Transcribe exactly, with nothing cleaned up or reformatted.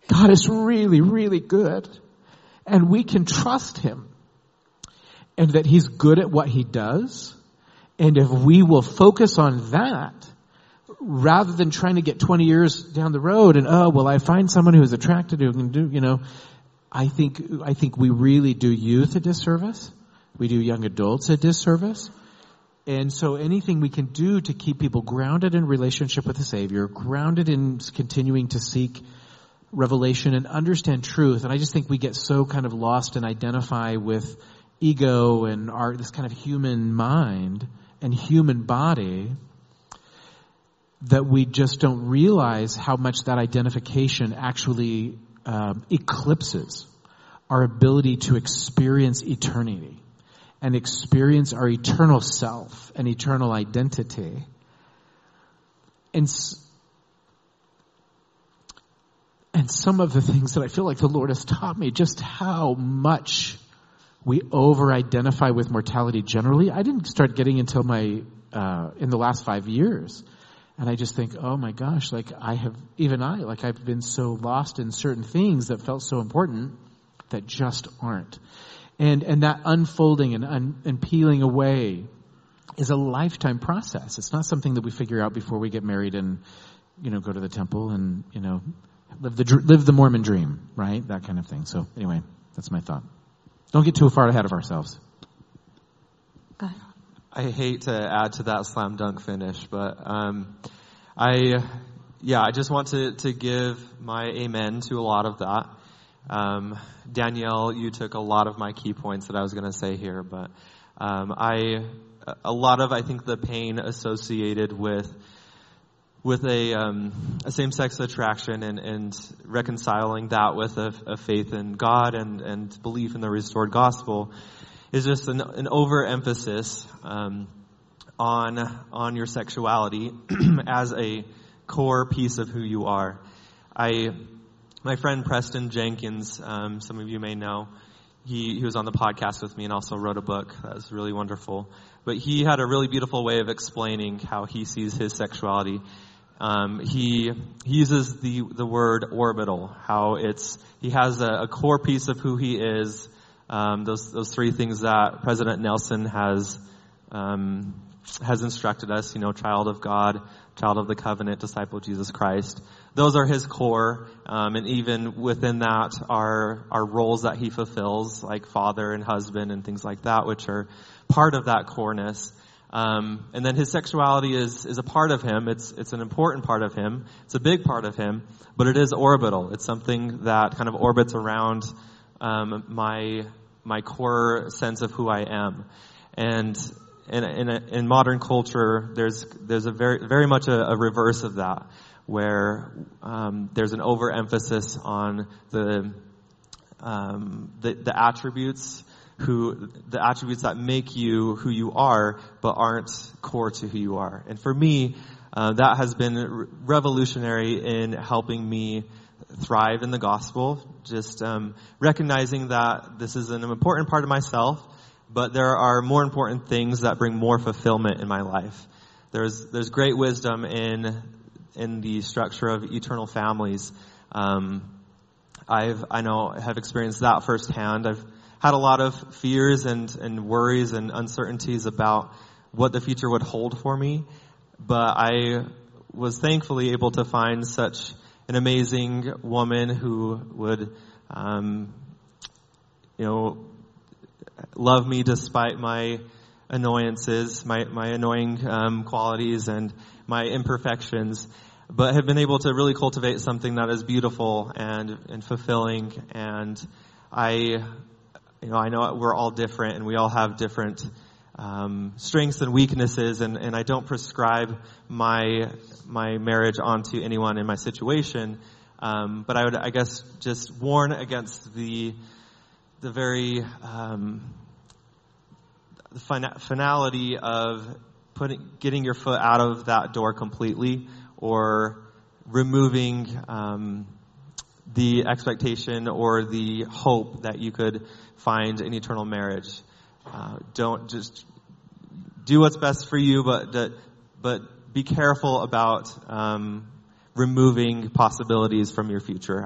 God is really, really good. And we can trust him. And that he's good at what he does. And if we will focus on that, rather than trying to get twenty years down the road and, oh, well, I find someone who's attracted who can do, you know, I think, I think we really do youth a disservice. We do young adults a disservice. And so anything we can do to keep people grounded in relationship with the Savior, grounded in continuing to seek revelation and understand truth. And I just think we get so kind of lost and identify with ego and our, this kind of human mind and human body that we just don't realize how much that identification actually um, eclipses our ability to experience eternity and experience our eternal self and eternal identity. And And some of the things that I feel like the Lord has taught me, just how much we over-identify with mortality generally. I didn't start getting until my, uh, in the last five years. And I just think, oh my gosh, like I have, even I, like I've been so lost in certain things that felt so important that just aren't. And, and that unfolding and, un, and peeling away is a lifetime process. It's not something that we figure out before we get married and, you know, go to the temple and, you know, live the, live the Mormon dream, right? That kind of thing. So anyway, that's my thought. Don't get too far ahead of ourselves. Go ahead. I hate to add to that slam dunk finish, but um, I, yeah, I just want to, to give my amen to a lot of that. Um, Danielle, you took a lot of my key points that I was going to say here, but um, I, a lot of, I think, the pain associated with with a, um, a same-sex attraction and, and reconciling that with a, a faith in God and, and belief in the restored gospel is just an, an overemphasis um, on on your sexuality as a core piece of who you are. I, my friend Preston Jenkins, um, some of you may know, he, he was on the podcast with me and also wrote a book that was really wonderful. But he had a really beautiful way of explaining how he sees his sexuality. Um, he, he uses the, the word orbital, how it's, he has a, a core piece of who he is, um, those, those three things that President Nelson has, um, has instructed us, you know, child of God, child of the covenant, disciple of Jesus Christ. Those are his core, um, and even within that are, are roles that he fulfills, like father and husband and things like that, which are part of that coreness. Um, and then his sexuality is, is a part of him. It's, it's an important part of him. It's a big part of him, but it is orbital. It's something that kind of orbits around, um, my, my core sense of who I am. And in, in, a, in modern culture, there's, there's a very, very much a, a reverse of that, where, um, there's an overemphasis on the, um, the, the attributes who the attributes that make you who you are, but aren't core to who you are. And for me, uh, that has been revolutionary in helping me thrive in the gospel. Just um, recognizing that this is an important part of myself, but there are more important things that bring more fulfillment in my life. There's there's great wisdom in in the structure of eternal families. Um, I've I know have experienced that firsthand. I've had a lot of fears and, and worries and uncertainties about what the future would hold for me. But I was thankfully able to find such an amazing woman who would, um, you know, love me despite my annoyances, my, my annoying um, qualities and my imperfections, but have been able to really cultivate something that is beautiful and, and fulfilling. And I... You know, I know we're all different and we all have different um, strengths and weaknesses, and, and I don't prescribe my my marriage onto anyone in my situation. Um, but I would, I guess, just warn against the the very um, the fin- finality of putting getting your foot out of that door completely, or removing um, the expectation or the hope that you could find an eternal marriage. Uh, don't just do what's best for you, but but be careful about um, removing possibilities from your future.